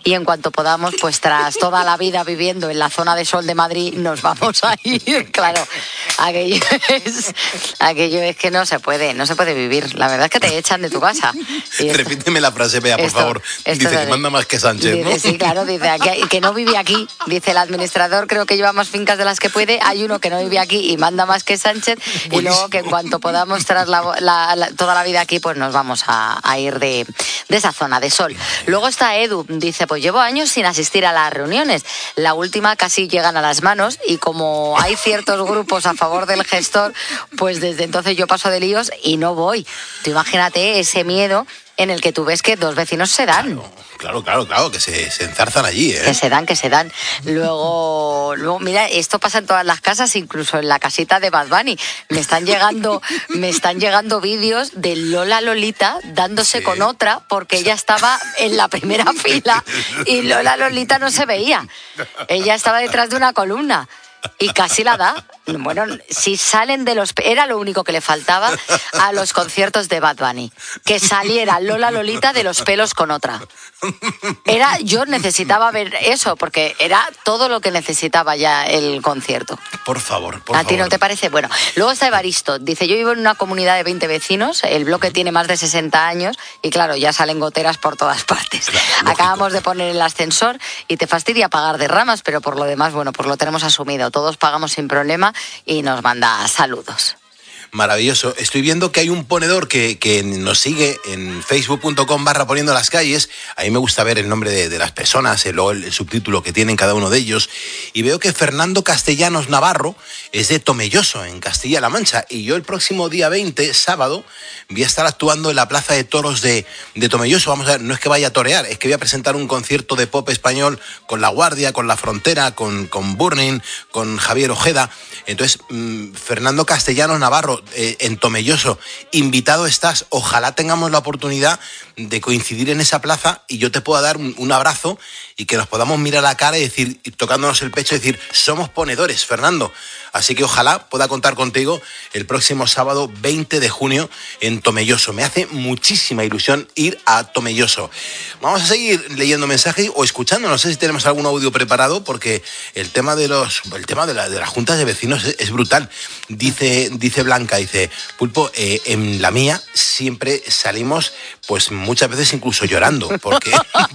y en cuanto podamos, pues tras toda la vida viviendo en la zona de sol de Madrid, nos vamos a ir. Claro, aquello es que no se puede vivir. La verdad es que te echan de tu casa. Repíteme la frase, Bea, por favor. Dice que manda más que Sánchez, ¿no? Sí, claro, dice que no vive aquí. Dice el administrador, creo que lleva más fincas de las que puede. Hay uno que no vive aquí y manda más que Sánchez. Y luego que en cuanto podamos tras toda la vida aquí, pues nos vamos a ir de esa zona de sol. Luego está Edu, dice, pues llevo años sin asistir a las reuniones. La última casi llegan a las manos y como hay ciertos grupos a favor del gestor, pues desde entonces yo paso de líos y no voy. Tú imagínate ese miedo en el que tú ves que dos vecinos se dan. Claro, que se enzarzan allí, ¿eh? Que se dan. Luego, mira, esto pasa en todas las casas, incluso en la casita de Bad Bunny. Me están llegando vídeos de Lola Lolita dándose con otra porque ella estaba en la primera fila y Lola Lolita no se veía. Ella estaba detrás de una columna. Y casi la da. Bueno, si salen de los... Era lo único que le faltaba a los conciertos de Bad Bunny. Que saliera Lola Lolita de los pelos con otra. Yo necesitaba ver eso, porque era todo lo que necesitaba ya el concierto. Por favor. ¿A ti no te parece? Bueno, luego está Evaristo. Dice, yo vivo en una comunidad de 20 vecinos, el bloque tiene más de 60 años y claro, ya salen goteras por todas partes. Claro, acabamos de poner el ascensor y te fastidia pagar derramas, pero por lo demás, bueno, pues lo tenemos asumido. Todos pagamos sin problema y nos manda saludos. Maravilloso. Estoy viendo que hay un ponedor que nos sigue en facebook.com/poniendo las calles. A mí me gusta ver el nombre de las personas, luego el subtítulo que tienen cada uno de ellos. Y veo que Fernando Castellanos Navarro es de Tomelloso, en Castilla-La Mancha. Y yo el próximo día 20, sábado, voy a estar actuando en la Plaza de Toros de Tomelloso. Vamos a ver, no es que vaya a torear, es que voy a presentar un concierto de pop español con La Guardia, con La Frontera, con Burning, con Javier Ojeda. Entonces, Fernando Castellanos Navarro, en Tomelloso, invitado estás. Ojalá tengamos la oportunidad de coincidir en esa plaza y yo te pueda dar un abrazo y que nos podamos mirar a la cara y decir, tocándonos el pecho, y decir, somos ponedores, Fernando. Así que ojalá pueda contar contigo el próximo sábado 20 de junio en Tomelloso. Me hace muchísima ilusión ir a Tomelloso. Vamos a seguir leyendo mensajes o escuchando. No sé si tenemos algún audio preparado porque el tema de las juntas de vecinos es brutal. Dice Blanca, dice, Pulpo, en la mía siempre salimos pues muchas veces incluso llorando porque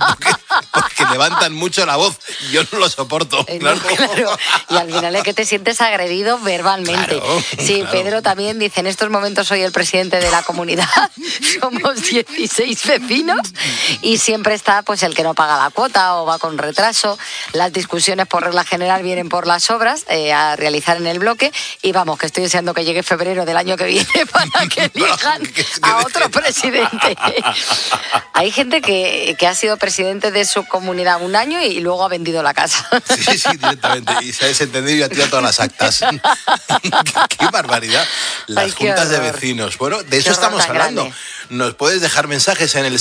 levantan mucho la voz. Yo no lo soporto. Claro. Y al final es que te sientes agredido verbalmente. Claro, sí, claro. Pedro también dice, en estos momentos soy el presidente de la comunidad, somos 16 vecinos y siempre está pues el que no paga la cuota o va con retraso. Las discusiones por regla general vienen por las obras a realizar en el bloque y vamos, que estoy deseando que llegue febrero del año que viene para que elijan a otro presidente. Hay gente que ha sido presidente de su comunidad un año y luego ha vendido la casa. Sí, directamente. Y se ha desentendido y ha tirado todas las actas. ¡Qué barbaridad! Las juntas de vecinos. Bueno, de eso estamos hablando. Grande. Nos puedes dejar mensajes en el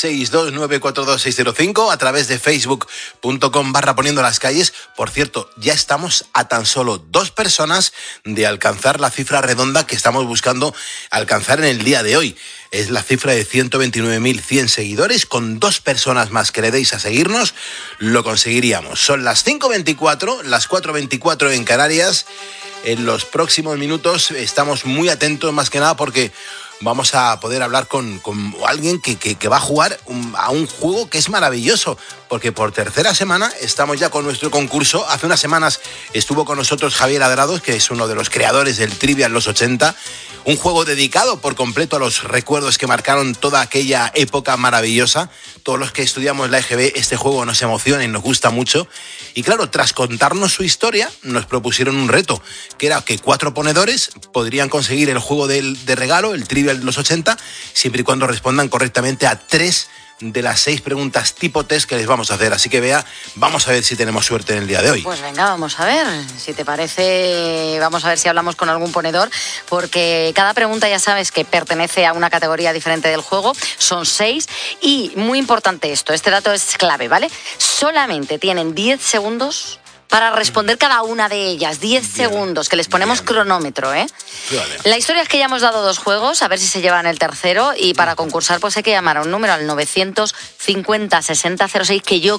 662-942-605 a través de facebook.com/poniendo las calles. Por cierto, ya estamos a tan solo 2 personas de alcanzar la cifra redonda que estamos buscando alcanzar en el día de hoy. Es la cifra de 129.100 seguidores. Con 2 personas más que le deis a seguirnos, lo conseguiríamos. Son las 5:24, las 4:24 en Canarias. En los próximos minutos estamos muy atentos, más que nada porque vamos a poder hablar con alguien que va a jugar a un juego que es maravilloso, porque por tercera semana estamos ya con nuestro concurso. Hace unas semanas estuvo con nosotros Javier Adrados, que es uno de los creadores del Trivial Los 80, un juego dedicado por completo a los recuerdos que marcaron toda aquella época maravillosa. Todos los que estudiamos la EGB, este juego nos emociona y nos gusta mucho. Y claro, tras contarnos su historia, nos propusieron un reto, que era que 4 ponedores podrían conseguir el juego de regalo, el Trivial Los 80, siempre y cuando respondan correctamente a 3 de las 6 preguntas tipo test que les vamos a hacer. Así que, Bea, vamos a ver si tenemos suerte en el día de hoy. Pues venga, vamos a ver. Si te parece, vamos a ver si hablamos con algún ponedor, porque cada pregunta ya sabes que pertenece a una categoría diferente del juego. Son 6 y, muy importante este dato es clave, ¿vale? Solamente tienen 10 segundos para responder cada una de ellas. 10 segundos, que les ponemos cronómetro, ¿eh? Vale. La historia es que ya hemos dado 2 juegos, a ver si se llevan el tercero, y para concursar pues hay que llamar a un número al 950-6006, que yo